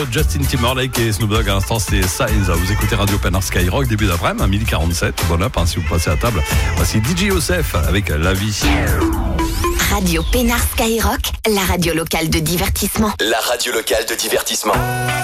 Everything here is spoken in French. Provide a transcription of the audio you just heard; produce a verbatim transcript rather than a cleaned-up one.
Justin Timberlake et Snoop Dogg à l'instant, c'est Signs. Vous écoutez Radio Pénard Skyrock, début d'après-midi, à midi quarante-sept. Bon up, hein, si vous passez à table. Voici D J Youssef avec La Vie. Radio Pénard Skyrock, la radio locale de divertissement. La radio locale de divertissement.